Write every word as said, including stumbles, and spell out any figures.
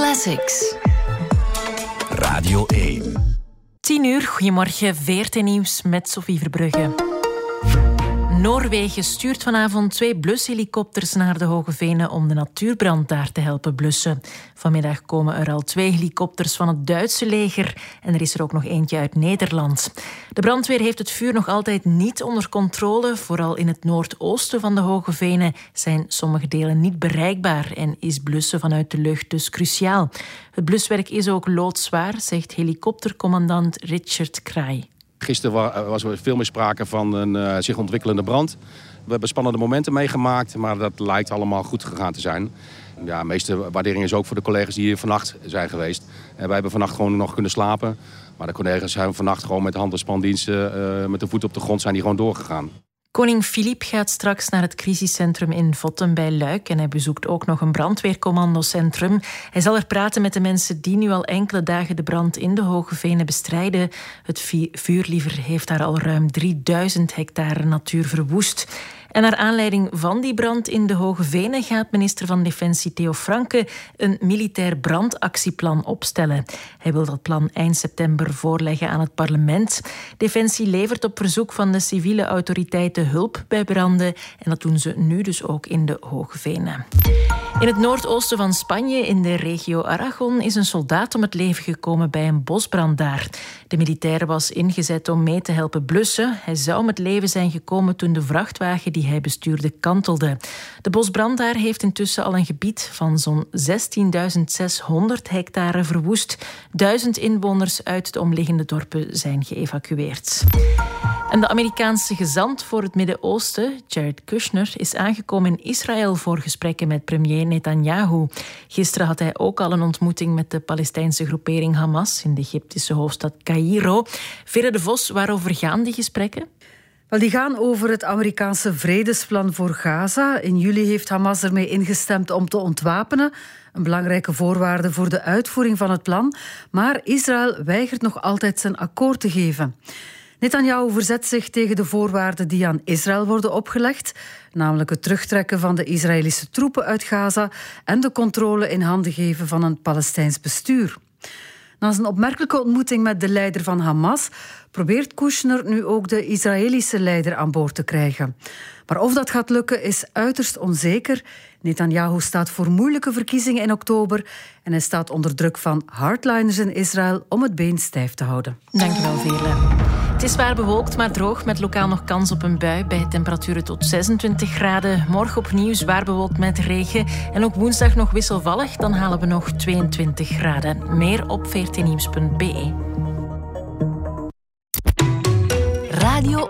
Classics. Radio één. tien uur, goedemorgen, V R T-nieuws met Sophie Verbrugge. Noorwegen stuurt vanavond twee blushelikopters naar de Hoge Venen om de natuurbrand daar te helpen blussen. Vanmiddag komen er al twee helikopters van het Duitse leger en er is er ook nog eentje uit Nederland. De brandweer heeft het vuur nog altijd niet onder controle. Vooral in het noordoosten van de Hoge Venen zijn sommige delen niet bereikbaar en is blussen vanuit de lucht dus cruciaal. Het bluswerk is ook loodzwaar, zegt helikoptercommandant Richard Kraai. Gisteren was er veel meer sprake van een uh, zich ontwikkelende brand. We hebben spannende momenten meegemaakt, maar dat lijkt allemaal goed gegaan te zijn. Ja, de meeste waardering is ook voor de collega's die hier vannacht zijn geweest. En wij hebben vannacht gewoon nog kunnen slapen. Maar de collega's zijn vannacht gewoon met hand- en spandiensten, uh, met de voet op de grond, zijn die gewoon doorgegaan. Koning Filip gaat straks naar het crisiscentrum in Votten bij Luik en hij bezoekt ook nog een brandweercommandocentrum. Hij zal er praten met de mensen die nu al enkele dagen de brand in de Hoge Venen bestrijden. Het vuurliever heeft daar al ruim drieduizend hectare natuur verwoest. En naar aanleiding van die brand in de Hoge Venen gaat minister van Defensie Theo Franke een militair brandactieplan opstellen. Hij wil dat plan eind september voorleggen aan het parlement. Defensie levert op verzoek van de civiele autoriteiten hulp bij branden en dat doen ze nu dus ook in de Hoge Venen. In het noordoosten van Spanje, in de regio Aragon, is een soldaat om het leven gekomen bij een bosbrand daar. De militair was ingezet om mee te helpen blussen. Hij zou om het leven zijn gekomen toen de vrachtwagen die hij bestuurde kantelde. De bosbrand daar heeft intussen al een gebied van zo'n zestienduizend zeshonderd hectare verwoest. Duizend inwoners uit de omliggende dorpen zijn geëvacueerd. En de Amerikaanse gezant voor het Midden-Oosten, Jared Kushner, is aangekomen in Israël voor gesprekken met premier Netanyahu. Gisteren had hij ook al een ontmoeting met de Palestijnse groepering Hamas in de Egyptische hoofdstad Caïro. Veerle de Vos, waarover gaan die gesprekken? Wel, die gaan over het Amerikaanse vredesplan voor Gaza. In juli heeft Hamas ermee ingestemd om te ontwapenen. Een belangrijke voorwaarde voor de uitvoering van het plan. Maar Israël weigert nog altijd zijn akkoord te geven. Netanyahu verzet zich tegen de voorwaarden die aan Israël worden opgelegd, namelijk het terugtrekken van de Israëlische troepen uit Gaza en de controle in handen geven van een Palestijns bestuur. Na zijn opmerkelijke ontmoeting met de leider van Hamas probeert Kushner nu ook de Israëlische leider aan boord te krijgen. Maar of dat gaat lukken is uiterst onzeker. Netanyahu staat voor moeilijke verkiezingen in oktober en hij staat onder druk van hardliners in Israël om het been stijf te houden. Dankjewel, Veerle. Het is zwaar bewolkt, maar droog, met lokaal nog kans op een bui bij temperaturen tot zesentwintig graden. Morgen opnieuw zwaar bewolkt met regen en ook woensdag nog wisselvallig, dan halen we nog tweeëntwintig graden. Meer op v r t nieuws punt b e. Radio